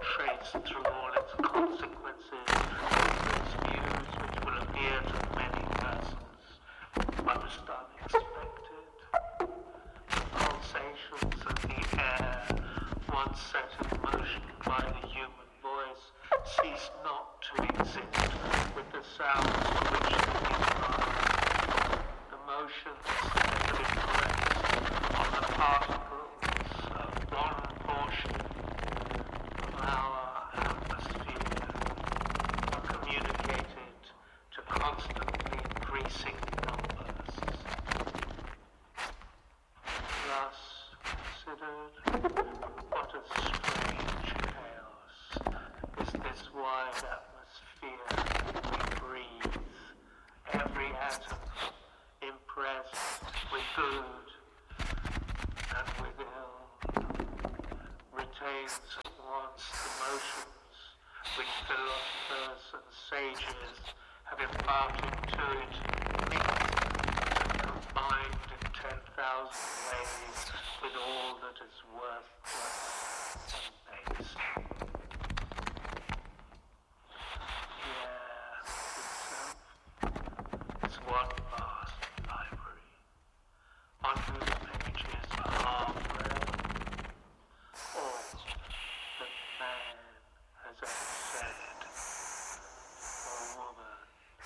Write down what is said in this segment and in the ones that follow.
traced through all its consequences, its views which will appear to many persons most unexpected. The pulsations of the air, once set in motion by the human voice, cease not to exist with the sounds to which they reply. The motions that have been placed on the particles of one portion of our atmosphere are communicated to constantly increasing numbers. Thus considered, what a strange chaos is this wide atmosphere we breathe, every atom impressed with good and with ill, retains at once the motions which philosophers and sages have imparted to it, mixed and combined in 10,000 ways with all that is worthless and base. The air itself is one vast library, on whose pages are read all that man has ever said, or woman.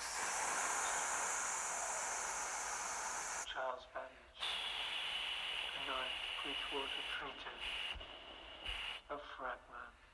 Charles Babbage, The Ninth Bridgewater Treatise, a fragment.